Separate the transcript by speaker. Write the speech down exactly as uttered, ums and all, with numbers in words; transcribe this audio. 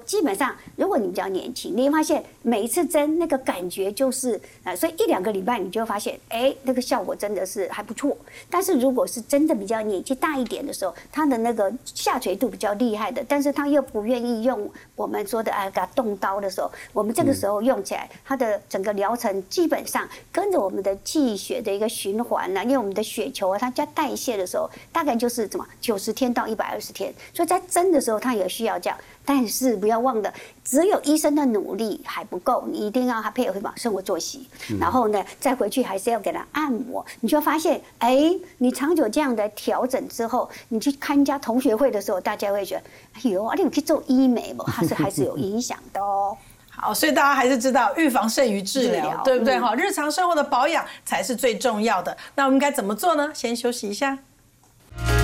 Speaker 1: 基本上如果你比较年轻，你会发现每一次针那个感觉就是啊，所以一两个礼拜你就会发现，哎，那个效果真的是还不错。但是如果是真的比较年纪大一点的时候，他的那个下垂度比较厉害的，但是他又不愿意用我们说的啊给他动刀的时候，我们这个时候用起来，它的整个疗程基本上跟着我们的气血的一个循环呢、啊，因为我们的血球啊，它在代谢的时候，大概就是怎么九十天到一百二十天，所以在针的时候，它也需要这样。但是不要忘了，只有医生的努力还不够，你一定要他配合嘛生活作息，然后呢，再回去还是要给他按摩，你就会发现，哎，你长久这样的调整之后，你去参加同学会的时候，大家会觉得，哎呦，你有去做医美不？它是还是有影响的哦。
Speaker 2: 好，所以大家还是知道预防胜于治疗，对不对？哈、嗯，日常生活的保养才是最重要的。那我们该怎么做呢？先休息一下。